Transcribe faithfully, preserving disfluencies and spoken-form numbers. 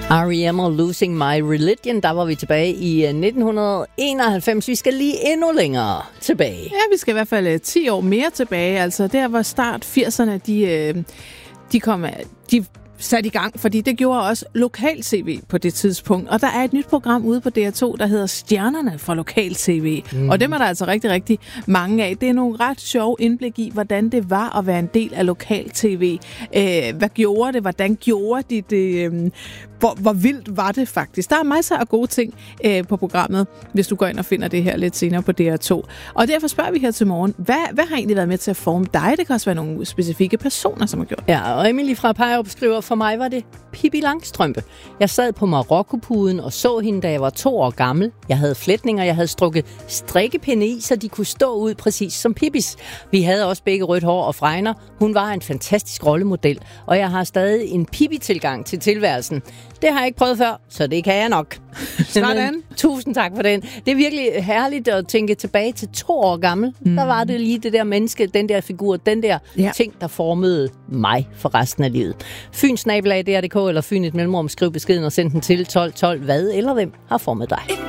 R E M og Losing My Religion, der var vi tilbage i nitten enoghalvfems. Vi skal lige endnu længere tilbage. Ja, vi skal i hvert fald ti år mere tilbage. Altså der var start firserne, de, de kom de sat i gang, fordi det gjorde også lokal-tv på det tidspunkt. Og der er et nyt program ude på D R to, der hedder Stjernerne fra lokal-tv. Mm. Og dem er der altså rigtig, rigtig mange af. Det er nogle ret sjove indblik i, hvordan det var at være en del af lokal-tv. Øh, hvad gjorde det? Hvordan gjorde de det? Øh, hvor, hvor vildt var det faktisk? Der er masser af gode ting øh, på programmet, hvis du går ind og finder det her lidt senere på D R to. Og derfor spørger vi her til morgen, hvad, hvad har egentlig været med til at forme dig? Det kan også være nogle specifikke personer, som har gjort. Ja, og Emilie fra Pejrup skriver, for mig var det Pippi Langstrømpe. Jeg sad på Marokkopuden og så hende, da jeg var to år gammel. Jeg havde flætninger, jeg havde strukket strikkepinde i, så de kunne stå ud præcis som Pippis. Vi havde også begge rødt hår og fregner. Hun var en fantastisk rollemodel, og jeg har stadig en Pippi-tilgang til tilværelsen. Det har jeg ikke prøvet før, så det kan jeg nok. Sådan. Tusind tak for den. Det er virkelig herligt at tænke tilbage til to år gammel. Mm. Der var det lige det der menneske, den der figur, den der ja. ting, der formede mig for resten af livet. Fyn snabel-a D R punktum d k eller Fyn et mellemrum, skriv beskeden og send den til tolv tolv. Hvad eller hvem har formet dig?